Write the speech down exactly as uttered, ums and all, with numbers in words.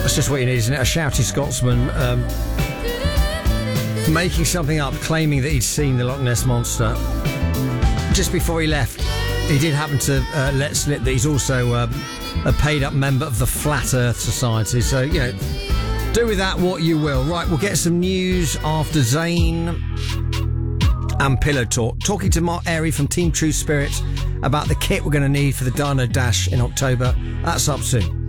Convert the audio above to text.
That's just what you need, isn't it? A shouty Scotsman um, making something up, claiming that he'd seen the Loch Ness Monster. Just before he left, he did happen to uh, let slip that he's also uh, a paid-up member of the Flat Earth Society. So, you know, do with that what you will. Right, we'll get some news after Zayn and Pillow Talk. Talking to Mark Airy from Team True Spirit about the kit we're going to need for the Dino Dash in October. That's up soon.